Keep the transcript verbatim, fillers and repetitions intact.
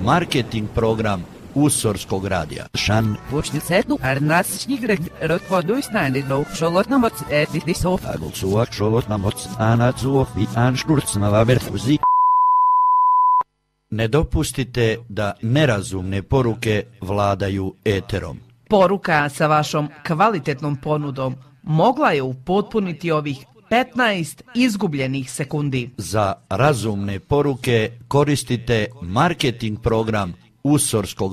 marketing program Usorskog radija. Šan Počnicetu arnasčnigrek rotvoduisnani do šolotnamoc etisov. Agulsuak šolotnamoc anacuov i anškurcnava verfuzi. Ne dopustite da nerazumne poruke vladaju eterom. Poruka sa vašom kvalitetnom ponudom mogla je upotpuniti ovih petnaest izgubljenih sekundi. Za razumne poruke koristite marketing program Usorskog